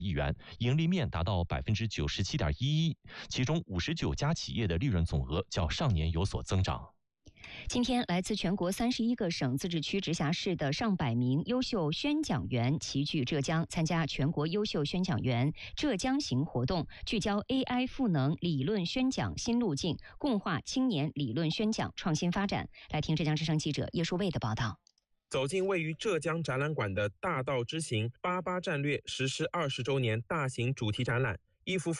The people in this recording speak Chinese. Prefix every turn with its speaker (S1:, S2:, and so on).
S1: 亿元，盈利面达到97.11%，其中59家企业的利润总额较上年有所增长。
S2: 今天，来自全国31个省、自治区、直辖市的上百名优秀宣讲员齐聚浙江，参加全国优秀宣讲员浙江行活动，聚焦 AI 赋能理论宣讲新路径，共话青年理论宣讲创新发展。来听浙江之声记者叶淑卫的报道。
S3: 走进位于浙江展览馆的大道之行88战略实施20周年大型主题展览，一幅幅